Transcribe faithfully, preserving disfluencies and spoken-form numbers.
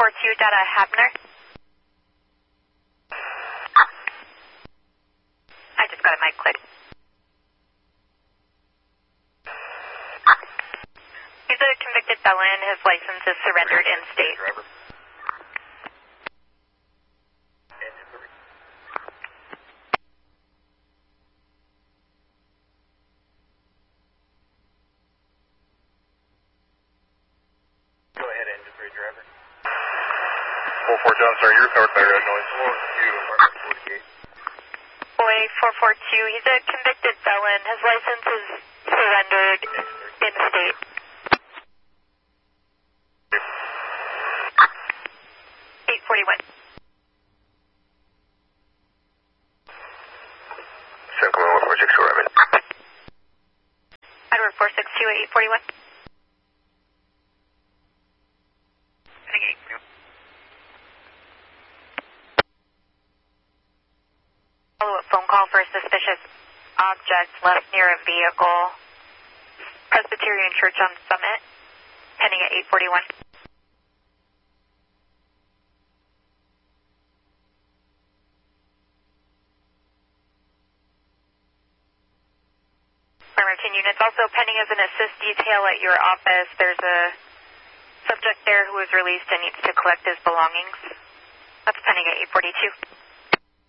four two, data Habner. I just got a mic click. He's a convicted felon. His license is surrendered in state. Go ahead, engine three driver. four four two, I'm sorry, you're covered by red noise. four two, apartment forty-eight. Boy four four two, he's a convicted felon. His license is surrendered in state. eight forty-one. seven one four six four, I'm in. Edward four six two, eight forty-one. Follow-up phone call for a suspicious object left near a vehicle. Presbyterian Church on Summit, pending at eight forty-one. Bremerton units also pending as an assist detail at your office. There's a subject there who was released and needs to collect his belongings. That's pending at eight forty-two.